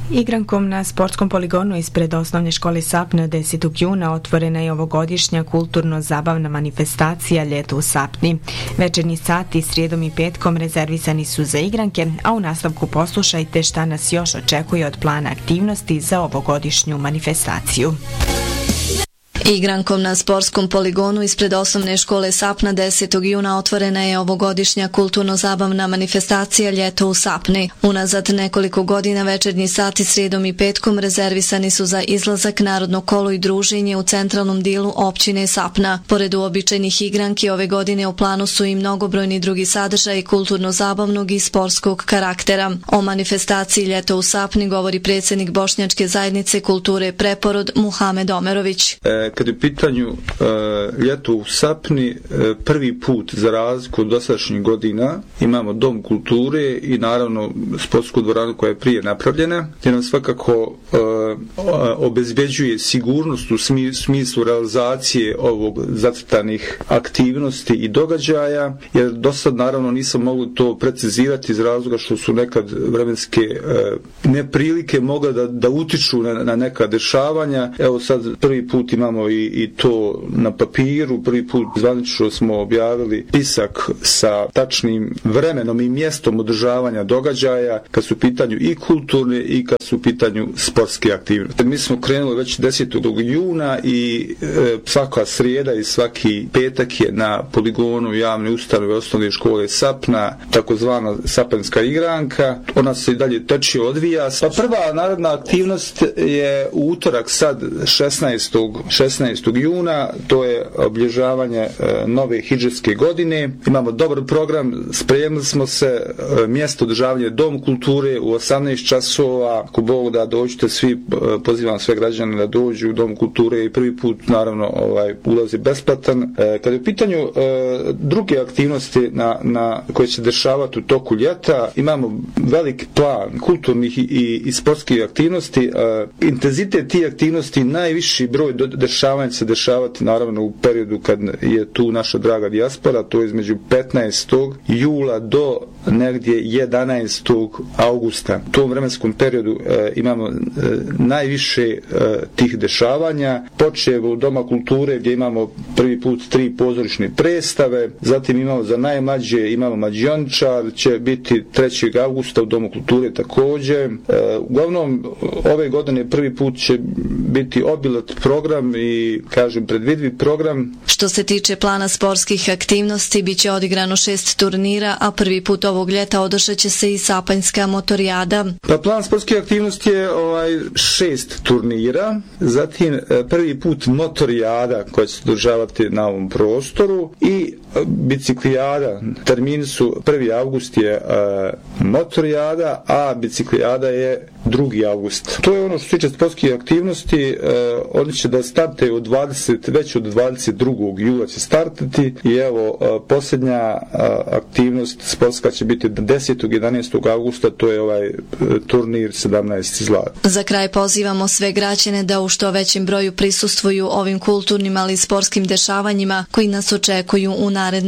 Igrankom na sportskom poligonu ispred osnovne škole Sapna 10. juna otvorena je ovogodišnja kulturno-zabavna manifestacija Ljeto u Sapni. Večernji sati srijedom i petkom rezervisani su za igranke, a u nastavku poslušajte šta nas još očekuje od plana aktivnosti za ovogodišnju manifestaciju. Igrankom na sportskom poligonu ispred osnovne škole Sapna 10. juna otvorena je ovogodišnja kulturno-zabavna manifestacija Ljeto u Sapni. Unazad nekoliko godina večernji sati srijedom i petkom rezervisani su za izlazak, narodno kolo i druženje u centralnom dijelu općine Sapna. Pored uobičajenih igranki ove godine u planu su i mnogobrojni drugi sadržaji kulturno-zabavnog i sportskog karaktera. O manifestaciji Ljeto u Sapni govori predsjednik Bošnjačke zajednice kulture Preporod Muhamed Omerović. Kad je u pitanju Ljeto u Sapni, prvi put za razliku od dosadašnjih godina imamo dom kulture i naravno sportsku dvoranu koja je prije napravljena, gdje nam svakako obezbeđuje sigurnost u smislu realizacije ovog zacrtanih aktivnosti i događaja, jer do sad naravno nisam mogli to precizirati iz razloga što su nekad vremenske neprilike mogle da utiču na neka dešavanja. Evo sad prvi put imamo i to na papiru, prvi put zvanično smo objavili spisak sa tačnim vremenom i mjestom održavanja događaja kad su u pitanju i kulturne i kad su u pitanju sportske aktivnosti. Mi smo krenuli već 10. juna i svaka srijeda i svaki petak je na poligonu javne ustanove osnovne škole Sapna, takozvana sapanska igranka. Ona se i dalje teče, odvija. Pa prva narodna aktivnost je u utorak sad 16. juna, to je obilježavanje nove hidžetske godine. Imamo dobar program, spremili smo se, mjesto održavanja dom kulture u 18 časova. Ako Bog da, dođite svi, pozivam sve građane da dođu u dom kulture i prvi put naravno ulaz je besplatan. Kada je u pitanju druge aktivnosti koje će dešavati u toku ljeta, imamo velik plan kulturnih i sportskih aktivnosti. Intenzitet tih aktivnosti, najviši broj dešavanja se dešavati naravno u periodu kad je tu naša draga dijaspora, to je između 15. jula do negdje 11. augusta. U tom vremenskom periodu imamo najviše tih dešavanja. Počevo u Doma kulture gdje imamo prvi put 3 pozorišne predstave, zatim imamo za najmlađe, imamo Mađiončar, će biti 3. augusta u Domu kulture također. Uglavnom ove godine prvi put će biti obilat program i kažem predvidljiv program. Što se tiče plana sportskih aktivnosti, bit će odigrano 6 turnira, a prvi put ovog ljeta održat će se i Sapanjska motorijada. Pa plan sportskih aktivnosti je 6 turnira, zatim prvi put motorijada koja će se održavati na ovom prostoru i biciklijada. Termini su 1. avgust je motorijada, a biciklijada je 2. avgust. To je ono što se tiče sportskih aktivnosti. Oni će da starte već od 22. jula će startati i evo posljednja aktivnost sportska će biti 10. 11. augusta, to je turnir 17 zlata. Za kraj pozivamo sve građane da u što većem broju prisustvuju ovim kulturnim ali i sportskim dešavanjima koji nas očekuju u narednom